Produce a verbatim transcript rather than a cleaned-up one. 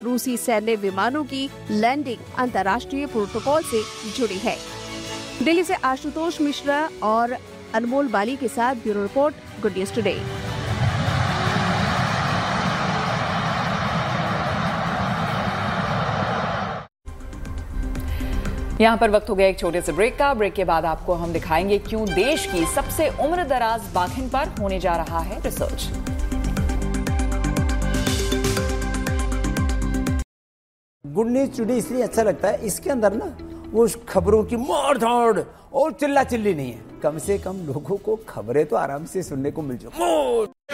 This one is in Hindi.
रूसी सैन्य विमानों की लैंडिंग अंतर्राष्ट्रीय प्रोटोकॉल से जुड़ी है। दिल्ली से आशुतोष मिश्रा और अनमोल बाली के साथ bureau report, good news today. यहाँ पर वक्त हो गया एक छोटे से ब्रेक का। ब्रेक के बाद आपको हम दिखाएंगे क्यों देश की सबसे उम्र दराज बाघिन पर होने जा रहा है रिसर्च। गुड न्यूज टुडे इसलिए अच्छा लगता है, इसके अंदर ना वो खबरों की मार धाड़ और चिल्ला चिल्ली नहीं है। कम से कम लोगों को खबरें तो आराम से सुनने को मिल जाए।